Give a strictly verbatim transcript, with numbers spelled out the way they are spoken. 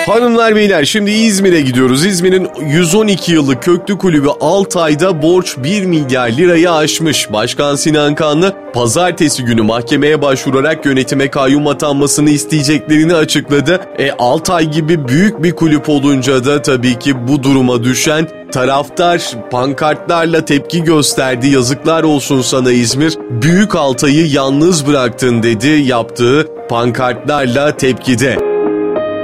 Hanımlar beyler, şimdi İzmir'e gidiyoruz. İzmir'in yüz on iki yıllık köklü kulübü Altay'da borç bir milyar lirayı aşmış. Başkan Sinan Kanlı pazartesi günü mahkemeye başvurarak yönetime kayyum atanmasını isteyeceklerini açıkladı. E, Altay gibi büyük bir kulüp olunca da tabii ki bu duruma düşen taraftar pankartlarla tepki gösterdi. Yazıklar olsun sana İzmir, büyük Altay'ı yalnız bıraktın dedi yaptığı pankartlarla tepkide.